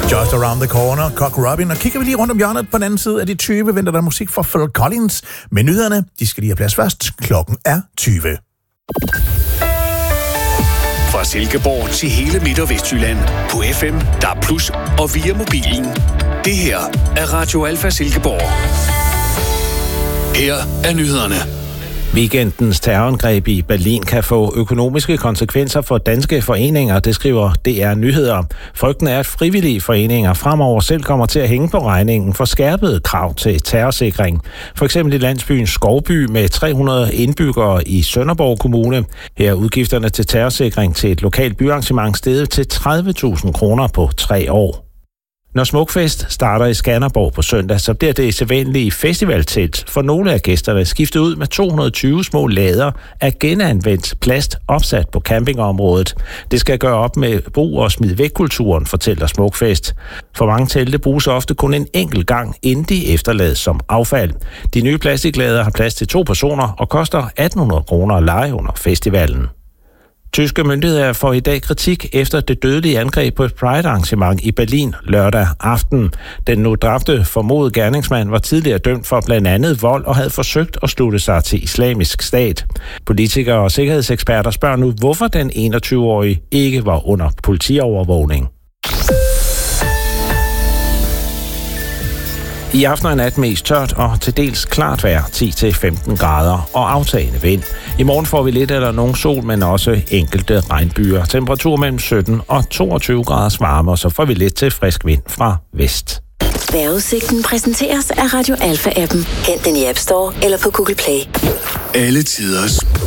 Just Around the Corner, Cock Robin. Og kigger vi lige rundt om hjørnet på den anden side af de 20, venter der musik fra Phil Collins. Men nyhederne, de skal lige have plads først. Klokken er 20. Fra Silkeborg til hele Midt- og Vestjylland. På FM, DAB+, og via mobilen. Det her er Radio Alfa Silkeborg. Her er nyhederne. Weekendens terrorangreb i Berlin kan få økonomiske konsekvenser for danske foreninger, det skriver DR Nyheder. Frygten er, at frivillige foreninger fremover selv kommer til at hænge på regningen for skærpede krav til terrorsikring. For eksempel i landsbyen Skovby med 300 indbyggere i Sønderborg Kommune. Her er udgifterne til terrorsikring til et lokalt byarrangement steget til 30.000 kroner på 3 år. Når Smukfest starter i Skanderborg på søndag, så bliver det sædvanlige festivaltelt for nogle af gæsterne skiftet ud med 220 små lader af genanvendt plast opsat på campingområdet. Det skal gøre op med brug- og smid væk-kulturen, fortæller Smukfest. For mange telte bruges ofte kun en enkelt gang, inden de efterlades som affald. De nye plastiklader har plads til 2 personer og koster 1.800 kroner at leje under festivalen. Tyske myndigheder får i dag kritik efter det dødelige angreb på et Pride-arrangement i Berlin lørdag aften. Den nu dræbte formodede gerningsmand var tidligere dømt for blandt andet vold og havde forsøgt at slutte sig til Islamisk Stat. Politikere og sikkerhedseksperter spørger nu, hvorfor den 21-årige ikke var under politiovervågning. I aften og nat mest tørt og til dels klart vejr, 10-15 grader og aftagende vind. I morgen får vi lidt eller nogen sol, men også enkelte regnbyer. Temperatur mellem 17 og 22 graders varme, og så får vi lidt til frisk vind fra vest. Vejrudsigten præsenteres af Radio Alfa-appen. Hent den i App Store eller på Google Play. Alle tiders